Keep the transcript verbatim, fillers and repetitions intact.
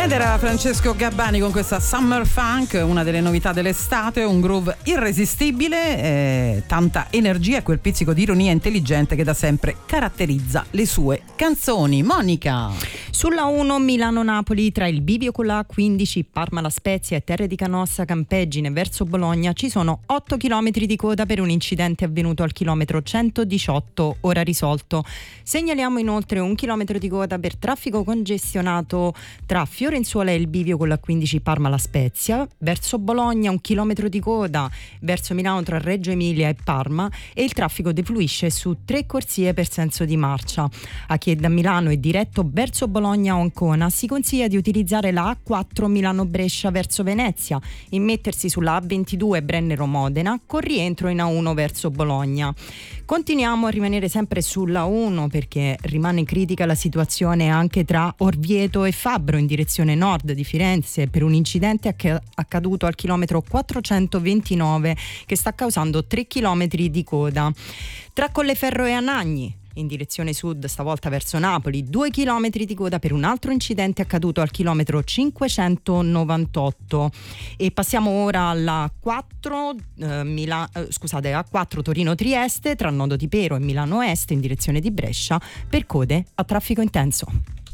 Ed era Francesco Gabbani con questa Summer Funk, una delle novità dell'estate, un groove irresistibile, eh, tanta energia e quel pizzico di ironia intelligente che da sempre caratterizza le sue canzoni. Monica. Sulla uno Milano-Napoli, tra il bivio con la A quindici, Parma-La Spezia e Terre di Canossa Campeggine verso Bologna ci sono otto chilometri di coda per un incidente avvenuto al chilometro centodiciotto, ora risolto. Segnaliamo inoltre un chilometro di coda per traffico congestionato tra Fiorenzuola e il bivio con la quindici Parma-La Spezia, verso Bologna un chilometro di coda verso Milano tra Reggio Emilia e Parma, e il traffico defluisce su tre corsie per senso di marcia. A chi è da Milano e diretto verso Bologna o Ancona si consiglia di utilizzare la A quattro Milano-Brescia verso Venezia, immettersi sulla A ventidue Brennero-Modena con rientro in A uno verso Bologna. Continuiamo a rimanere sempre sulla uno perché rimane critica la situazione anche tra Orvieto e Fabbro in direzione nord di Firenze per un incidente acc- accaduto al chilometro quattrocentoventinove che sta causando tre chilometri di coda. Tra Colleferro e Anagni in direzione sud, stavolta verso Napoli, due chilometri di coda per un altro incidente accaduto al chilometro cinquecentonovantotto. E passiamo ora alla quattro eh, Mila- eh, scusate, A quattro Torino-Trieste tra Nodo di Pero e Milano Est in direzione di Brescia per code a traffico intenso.